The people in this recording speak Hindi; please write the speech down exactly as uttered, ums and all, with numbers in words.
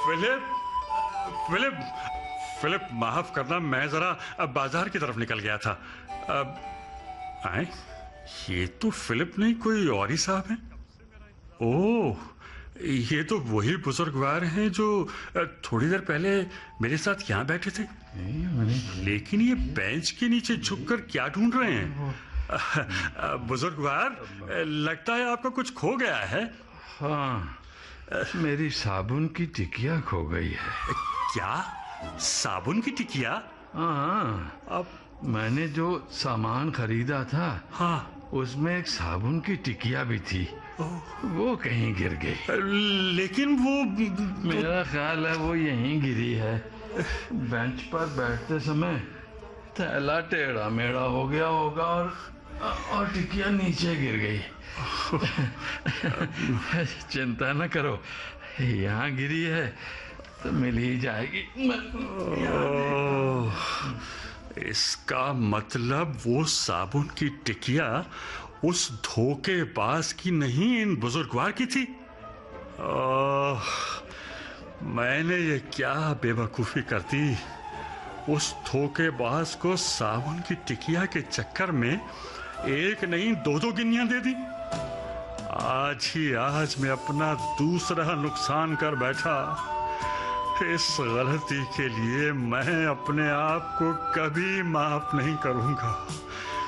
फिलिप, फिलिप, फिलिप, माफ करना, मैं जरा बाजार की तरफ निकल गया था। अब आए, ये तो फिलिप नहीं, कोई और ही साहब है। ओह, ये तो वही बुजुर्गवार हैं जो थोड़ी देर पहले मेरे साथ यहाँ बैठे थे। लेकिन ये बेंच के नीचे झुककर क्या ढूंढ रहे हैं? बुजुर्गवार, लगता है आपका कुछ खो गया है। हाँ, मेरी साबुन की टिकिया खो गई है। क्या? साबुन की टिकिया? हाँ, अब मैंने जो सामान खरीदा था, हाँ, उसमें एक साबुन की टिकिया भी थी। वो कहीं गिर गई। लेकिन वो, मेरा ख्याल है वो यहीं गिरी है। बेंच पर बैठते समय थैला टेढ़ा मेढ़ा हो गया होगा और और टिकिया नीचे गिर गई। चिंता न करो, यहाँ गिरी है तो मिल ही जाएगी। ओह, इसका मतलब वो साबुन की टिकिया उस धोखेबाज की नहीं, इन बुजुर्गवार की थी। ओह, मैंने ये क्या बेवकूफी कर दी। उस धोखेबाज को साबुन की टिकिया के चक्कर में एक नहीं दो दो गिन्नियां दे दी। आज ही आज मैं अपना दूसरा नुकसान कर बैठा। इस गलती के लिए मैं अपने आप को कभी माफ नहीं करूंगा।